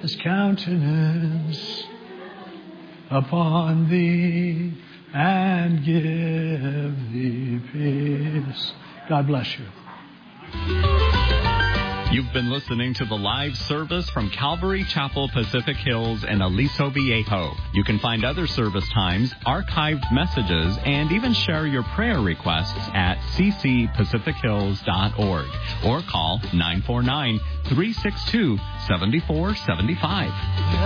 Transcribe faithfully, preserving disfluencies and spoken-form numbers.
His countenance upon thee and give thee peace. God bless you. You've been listening to the live service from Calvary Chapel, Pacific Hills in Aliso Viejo. You can find other service times, archived messages, and even share your prayer requests at c c pacific hills dot org or call nine four nine, three six two, seven four seven five.